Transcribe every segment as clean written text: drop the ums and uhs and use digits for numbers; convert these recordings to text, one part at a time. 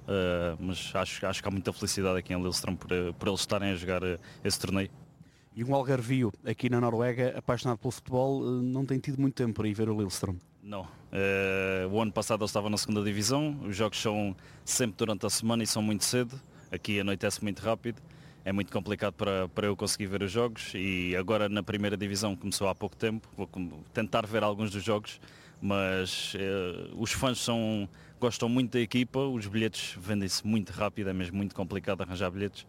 mas acho que há muita felicidade aqui em Lillestrøm por eles estarem a jogar esse torneio. E um algarvio aqui na Noruega, apaixonado pelo futebol, não tem tido muito tempo para ir ver o Lillestrøm. Não. O ano passado eu estava na segunda divisão, os jogos são sempre durante a semana e são muito cedo, aqui anoitece muito rápido, é muito complicado para eu conseguir ver os jogos e agora na primeira divisão começou há pouco tempo, vou tentar ver alguns dos jogos, mas os fãs gostam muito da equipa, os bilhetes vendem-se muito rápido, é mesmo muito complicado arranjar bilhetes,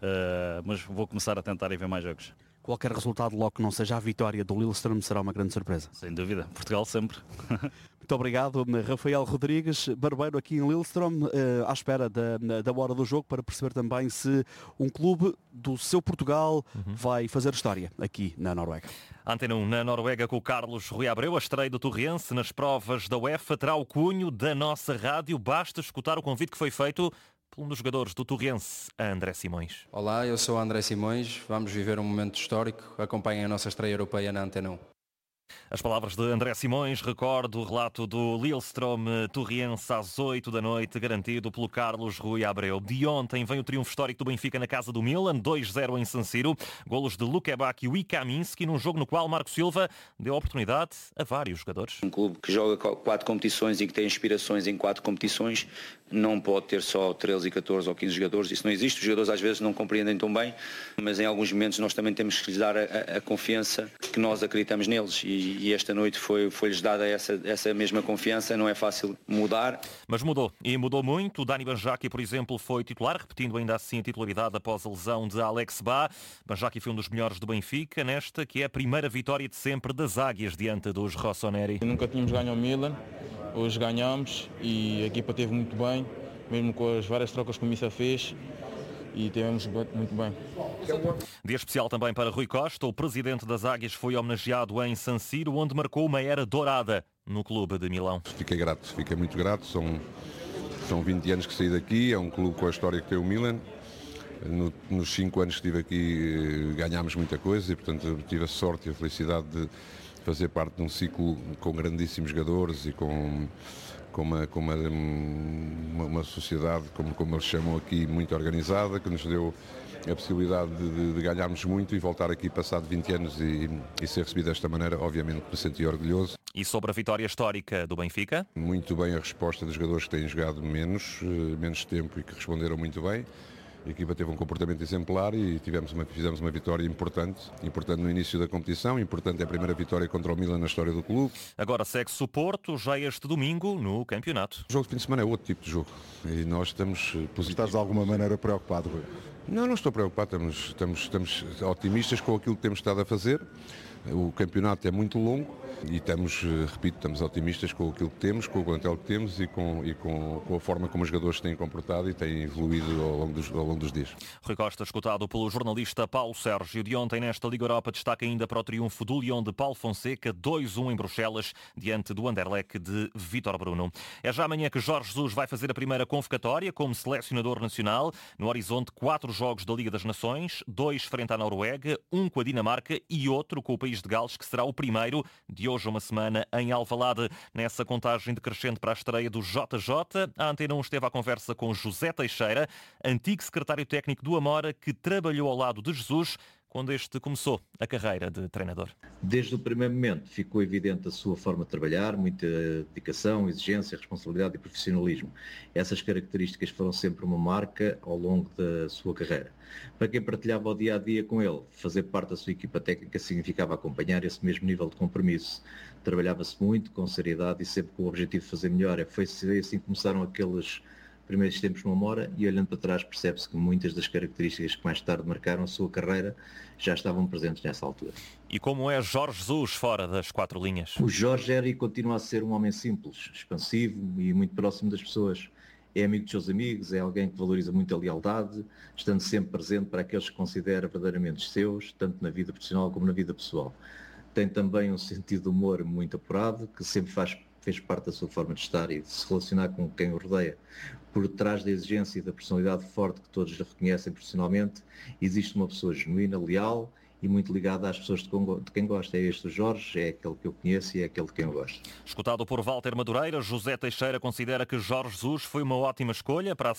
mas vou começar a tentar ir ver mais jogos. Qualquer resultado logo que não seja a vitória do Lillestrøm será uma grande surpresa. Sem dúvida, Portugal sempre. Muito obrigado, Rafael Rodrigues, barbeiro aqui em Lillestrøm, à espera da hora do jogo para perceber também se um clube do seu Portugal vai fazer história aqui na Noruega. Antena 1 na Noruega com o Carlos Rui Abreu, a estreia do Torrense nas provas da UEFA terá o cunho da nossa rádio, basta escutar o convite que foi feito por um dos jogadores do Torrense, André Simões. Olá, eu sou André Simões, vamos viver um momento histórico, acompanhem a nossa estreia europeia na Antena 1. As palavras de André Simões, recordo o relato do Lillestrøm Torrense às 8 da noite, garantido pelo Carlos Rui Abreu. De ontem vem o triunfo histórico do Benfica na casa do Milan, 2-0 em San Siro, golos de Lukebak e Kaminski, num jogo no qual Marco Silva deu oportunidade a vários jogadores. Um clube que joga 4 competições e que tem aspirações em 4 competições não pode ter só 13, 14 ou 15 jogadores, isso não existe, os jogadores às vezes não compreendem tão bem, mas em alguns momentos nós também temos que lhes dar a confiança que nós acreditamos neles e esta noite foi-lhes dada essa mesma confiança, não é fácil mudar. Mas mudou, e mudou muito. O Dani Banjaki, por exemplo, foi titular, repetindo ainda assim a titularidade após a lesão de Alex Ba. Banjaki foi um dos melhores do Benfica, nesta que é a primeira vitória de sempre das Águias diante dos Rossoneri. Nunca tínhamos ganho ao Milan, hoje ganhamos e a equipa esteve muito bem, mesmo com as várias trocas que o Missa fez. E tivemos muito bem. Dia especial também para Rui Costa. O presidente das Águias foi homenageado em San Siro, onde marcou uma era dourada no clube de Milão. Fiquei muito grato. São 20 anos que saí daqui, é um clube com a história que tem o Milan. Nos 5 anos que estive aqui ganhámos muita coisa e, portanto, tive a sorte e a felicidade de fazer parte de um ciclo com grandíssimos jogadores e com uma sociedade, como eles chamam aqui, muito organizada, que nos deu a possibilidade de ganharmos muito e voltar aqui passado 20 anos e ser recebido desta maneira, obviamente me senti orgulhoso. E sobre a vitória histórica do Benfica? Muito bem a resposta dos jogadores que têm jogado menos tempo e que responderam muito bem. A equipa teve um comportamento exemplar e fizemos uma vitória importante no início da competição. Importante é a primeira vitória contra o Milan na história do clube. Agora segue-se o Porto, já este domingo, no campeonato. O jogo de fim de semana é outro tipo de jogo e nós estamos positivos. Estás de alguma maneira preocupado, Rui? Não estou preocupado. Estamos otimistas com aquilo que temos estado a fazer. O campeonato é muito longo e estamos otimistas com aquilo que temos, com o plantel que temos e com a forma como os jogadores têm comportado e têm evoluído ao longo dos dias. Rui Costa, escutado pelo jornalista Paulo Sérgio. De ontem nesta Liga Europa destaca ainda para o triunfo do Lyon de Paulo Fonseca, 2-1 em Bruxelas, diante do Anderlecht de Vítor Bruno. É já amanhã que Jorge Jesus vai fazer a primeira convocatória como selecionador nacional. No horizonte, 4 jogos da Liga das Nações, 2 frente à Noruega, 1 com a Dinamarca e outro com o país de Gales, que será o primeiro de hoje a uma semana em Alvalade. Nessa contagem decrescente para a estreia do JJ, a Antena 1 esteve à conversa com José Teixeira, antigo secretário técnico do Amora, que trabalhou ao lado de Jesus quando este começou a carreira de treinador. Desde o primeiro momento ficou evidente a sua forma de trabalhar, muita dedicação, exigência, responsabilidade e profissionalismo. Essas características foram sempre uma marca ao longo da sua carreira. Para quem partilhava o dia-a-dia com ele, fazer parte da sua equipa técnica significava acompanhar esse mesmo nível de compromisso. Trabalhava-se muito, com seriedade e sempre com o objetivo de fazer melhor. Foi assim que começaram aqueles primeiros tempos no Amora e olhando para trás percebe-se que muitas das características que mais tarde marcaram a sua carreira já estavam presentes nessa altura. E como é Jorge Jesus fora das 4 linhas? O Jorge era e continua a ser um homem simples, expansivo e muito próximo das pessoas. É amigo dos seus amigos, é alguém que valoriza muito a lealdade, estando sempre presente para aqueles que considera verdadeiramente seus, tanto na vida profissional como na vida pessoal. Tem também um sentido de humor muito apurado, que sempre fez parte da sua forma de estar e de se relacionar com quem o rodeia. Por trás da exigência e da personalidade forte que todos lhe reconhecem profissionalmente, existe uma pessoa genuína, leal e muito ligada às pessoas de quem gosta. É este o Jorge, é aquele que eu conheço e é aquele de quem eu gosto. Escutado por Walter Madureira, José Teixeira considera que Jorge Jesus foi uma ótima escolha para a